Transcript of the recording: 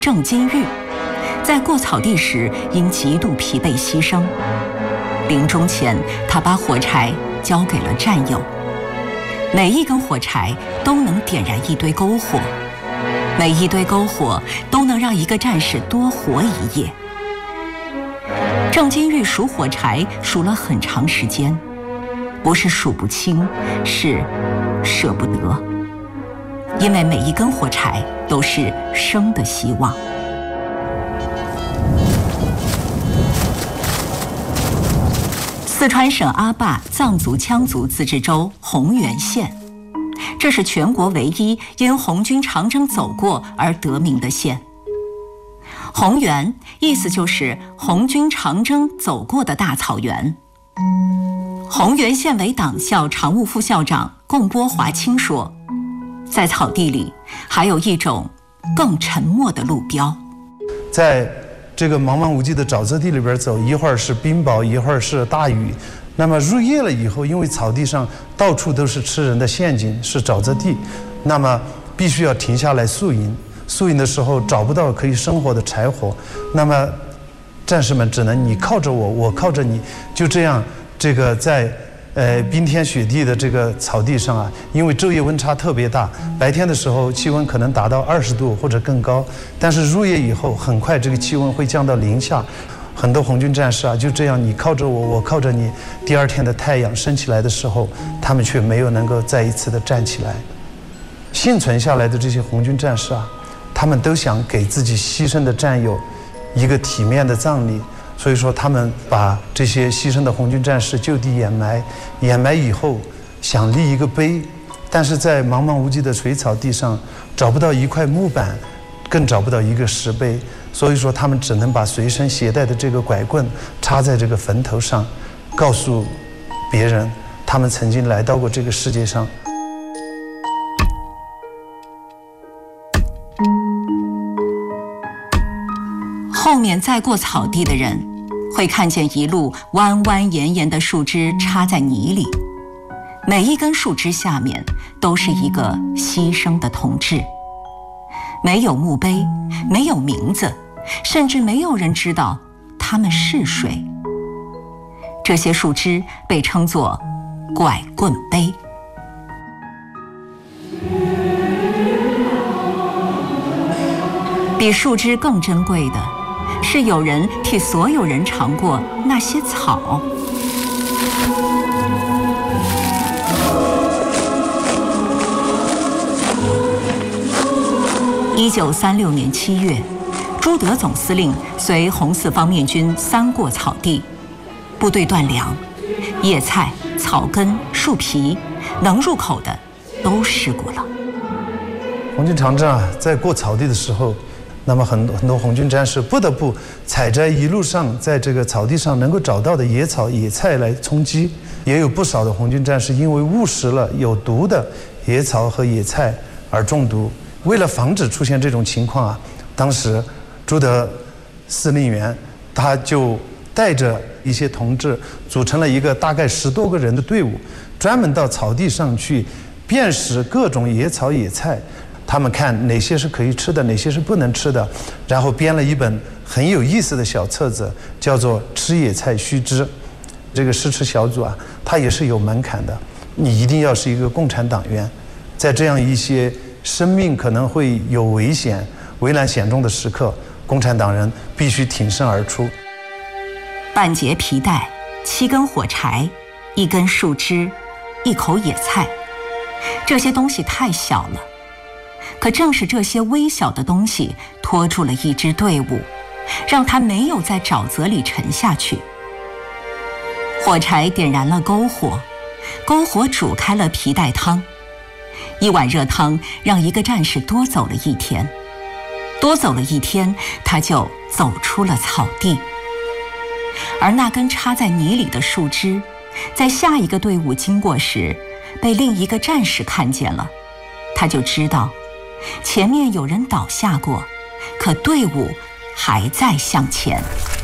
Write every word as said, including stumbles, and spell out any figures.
郑金玉，在过草地时因极度疲惫牺牲。临终前，他把火柴交给了战友。每一根火柴都能点燃一堆篝火，每一堆篝火都能让一个战士多活一夜。郑金玉数火柴数了很长时间，不是数不清，是舍不得。因为每一根火柴都是生的希望。四川省阿坝藏族羌族自治州红原县，这是全国唯一因红军长征走过而得名的县。红原意思就是红军长征走过的大草原。红原县委党校常务副校长贡波华清说，在草地里还有一种更沉默的路标， 在这个茫茫无际的沼泽地里边走，一会儿是冰雹，一会儿是大雨。那么入夜了以后，因为草地上到处都是吃人的陷阱，是沼泽地，那么必须要停下来宿营。宿营的时候找不到可以生火的柴火，那么战士们只能你靠着我，我靠着你，就这样这个在呃，冰天雪地的这个草地上啊，因为昼夜温差特别大，白天的时候气温可能达到二十度或者更高，但是入夜以后，很快这个气温会降到零下。很多红军战士啊，就这样你靠着我，我靠着你，第二天的太阳升起来的时候，他们却没有能够再一次的站起来。幸存下来的这些红军战士啊，他们都想给自己牺牲的战友一个体面的葬礼。所以说，他们把这些牺牲的红军战士就地掩埋，掩埋以后想立一个碑，但是在茫茫无际的水草地上找不到一块木板，更找不到一个石碑，所以说他们只能把随身携带的这个拐棍插在这个坟头上，告诉别人他们曾经来到过这个世界上。 后面再过草地的人会看见一路弯弯延延的树枝插在泥里，每一根树枝下面都是一个牺牲的同志，没有墓碑，没有名字，甚至没有人知道他们是谁。这些树枝被称作拐棍碑。比树枝更珍贵的是有人替所有人尝过那些草。一九三六年七月，朱德总司令随红四方面军三过草地，部队断粮，叶菜、草根、树皮，能入口的都试过了。 红军长征啊，在过草地的时候，那么很多很多红军战士不得不采摘一路上在这个草地上能够找到的野草野菜来充饥，也有不少的红军战士因为误食了有毒的野草和野菜而中毒。为了防止出现这种情况啊，当时朱德司令员他就带着一些同志组成了一个大概十多个人的队伍，专门到草地上去辨识各种野草野菜，他们看哪些是可以吃的，哪些是不能吃的，然后编了一本很有意思的小册子，叫做《吃野菜须知》。这个试吃小组啊，它也是有门槛的，你一定要是一个共产党员，在这样一些生命可能会有危险、危难险中的时刻，共产党人必须挺身而出。 半截皮带，七根火柴，一根树枝，一口野菜，这些东西太小了。可正是这些微小的东西拖住了一支队伍，让它没有在沼泽里沉下去。火柴点燃了篝火，篝火煮开了皮带汤，一碗热汤让一个战士多走了一天，多走了一天，他就走出了草地。而那根插在泥里的树枝，在下一个队伍经过时，被另一个战士看见了，他就知道前面有人倒下过，可队伍还在向前。